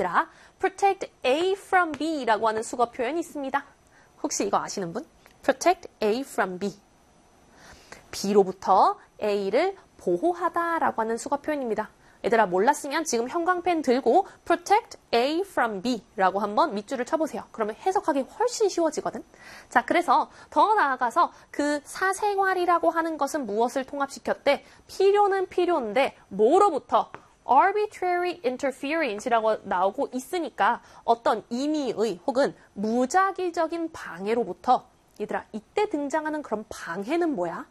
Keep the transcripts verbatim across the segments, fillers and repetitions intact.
얘들아, protect A from B라고 하는 수거 표현이 있습니다. 혹시 이거 아시는 분? protect A from B. B로부터 A를 보호하다라고 하는 수거 표현입니다. 얘들아 몰랐으면 지금 형광펜 들고 protect A from B라고 한번 밑줄을 쳐보세요. 그러면 해석하기 훨씬 쉬워지거든. 자, 그래서 더 나아가서 그 사생활이라고 하는 것은 무엇을 통합시켰대? 필요는 필요인데 뭐로부터? arbitrary interference라고 나오고 있으니까 어떤 임의의 혹은 무작위적인 방해로부터 얘들아 이때 등장하는 그런 방해는 뭐야?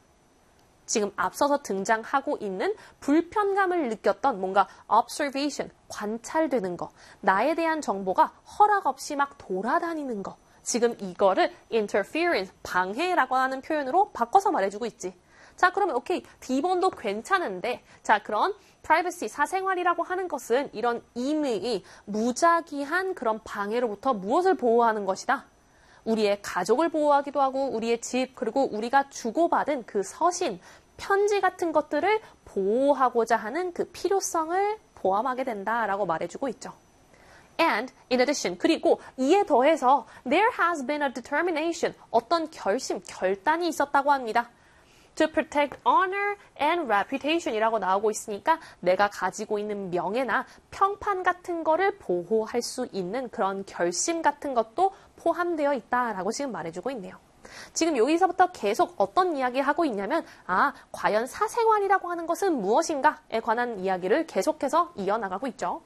지금 앞서서 등장하고 있는 불편감을 느꼈던 뭔가 observation, 관찰되는 거, 나에 대한 정보가 허락 없이 막 돌아다니는 거. 지금 이거를 interference, 방해라고 하는 표현으로 바꿔서 말해주고 있지. 자, 그러면 오케이, D번도 괜찮은데 자, 그런 privacy, 사생활이라고 하는 것은 이런 임의의 무작위한 그런 방해로부터 무엇을 보호하는 것이다? 우리의 가족을 보호하기도 하고 우리의 집 그리고 우리가 주고받은 그 서신, 편지 같은 것들을 보호하고자 하는 그 필요성을 포함하게 된다라고 말해주고 있죠. And in addition, 그리고 이에 더해서 there has been a determination, 어떤 결심, 결단이 있었다고 합니다. To protect honor and reputation이라고 나오고 있으니까 내가 가지고 있는 명예나 평판 같은 거를 보호할 수 있는 그런 결심 같은 것도 포함되어 있다라고 지금 말해주고 있네요. 지금 여기서부터 계속 어떤 이야기를 하고 있냐면 아, 과연 사생활이라고 하는 것은 무엇인가에 관한 이야기를 계속해서 이어나가고 있죠.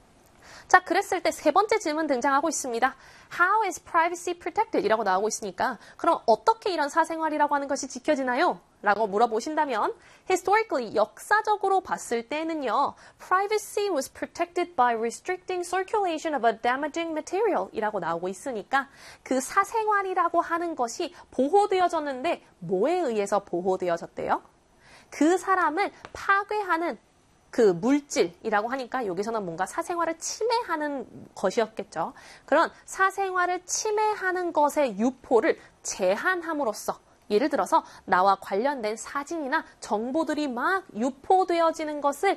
자, 그랬을 때 세 번째 질문 등장하고 있습니다. How is privacy protected? 이라고 나오고 있으니까 그럼 어떻게 이런 사생활이라고 하는 것이 지켜지나요? 라고 물어보신다면 historically, 역사적으로 봤을 때는요. Privacy was protected by restricting circulation of a damaging material 이라고 나오고 있으니까 그 사생활이라고 하는 것이 보호되어졌는데 뭐에 의해서 보호되어졌대요? 그 사람을 파괴하는 그 물질이라고 하니까 여기서는 뭔가 사생활을 침해하는 것이었겠죠. 그런 사생활을 침해하는 것의 유포를 제한함으로써 예를 들어서 나와 관련된 사진이나 정보들이 막 유포되어지는 것을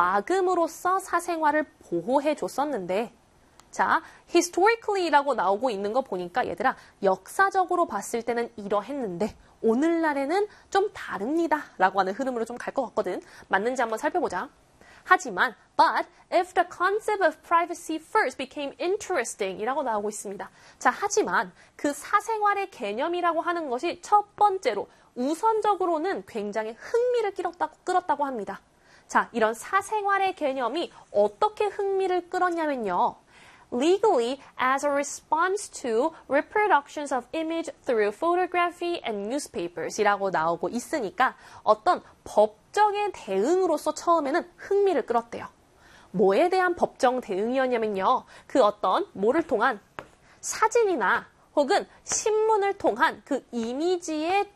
막음으로써 사생활을 보호해 줬었는데 자, historically라고 나오고 있는 거 보니까 얘들아 역사적으로 봤을 때는 이러했는데 오늘날에는 좀 다릅니다 라고 하는 흐름으로 좀 갈 것 같거든. 맞는지 한번 살펴보자. 하지만 but if the concept of privacy first became interesting 이라고 나오고 있습니다. 자, 하지만 그 사생활의 개념이라고 하는 것이 첫 번째로 우선적으로는 굉장히 흥미를 끌었다고, 끌었다고 합니다. 자, 이런 사생활의 개념이 어떻게 흥미를 끌었냐면요. legally as a response to reproductions of image through photography and newspapers 이라고 나오고 있으니까 어떤 법정의 대응으로서 처음에는 흥미를 끌었대요. 뭐에 대한 법정 대응이었냐면요. 그 어떤 뭐를 통한 사진이나 혹은 신문을 통한 그 이미지의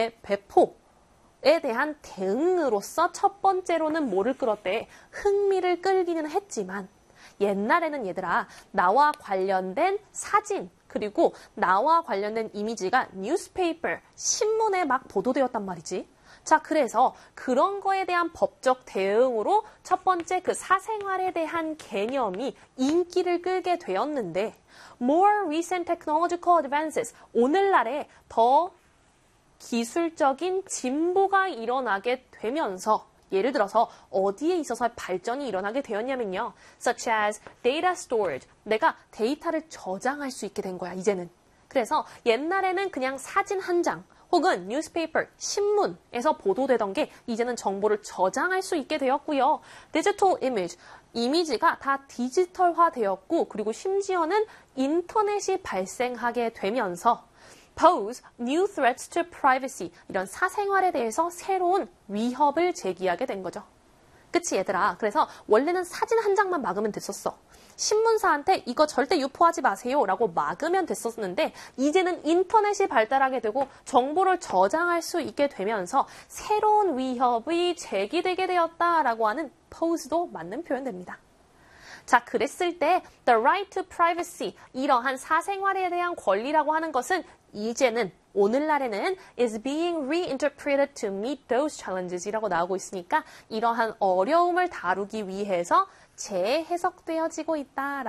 재배포에 대한 대응으로서 첫 번째로는 뭐를 끌었대? 흥미를 끌기는 했지만 옛날에는 얘들아 나와 관련된 사진 그리고 나와 관련된 이미지가 뉴스페이퍼, 신문에 막 보도되었단 말이지. 자, 그래서 그런 거에 대한 법적 대응으로 첫 번째 그 사생활에 대한 개념이 인기를 끌게 되었는데 more recent technological advances, 오늘날에 더 기술적인 진보가 일어나게 되면서 예를 들어서 어디에 있어서 발전이 일어나게 되었냐면요. such as data storage. 내가 데이터를 저장할 수 있게 된 거야, 이제는. 그래서 옛날에는 그냥 사진 한 장 혹은 newspaper, 신문에서 보도되던 게 이제는 정보를 저장할 수 있게 되었고요. digital image, 이미지가 다 디지털화 되었고 그리고 심지어는 인터넷이 발생하게 되면서 pose new threats to privacy. 이런 사생활에 대해서 새로운 위협을 제기하게 된 거죠. 그치 얘들아. 그래서 원래는 사진 한 장만 막으면 됐었어. 신문사한테 이거 절대 유포하지 마세요 라고 막으면 됐었는데 이제는 인터넷이 발달하게 되고 정보를 저장할 수 있게 되면서 새로운 위협이 제기되게 되었다라고 하는 pose도 맞는 표현됩니다. 자, 그랬을 때 the right to privacy, 이러한 사생활에 대한 권리라고 하는 것은 이제는 오늘날에는 is being reinterpreted to meet those challenges 이라고 나오고 있으니까 이러한 어려움을 다루기 위해서 재해석되어지고 있다.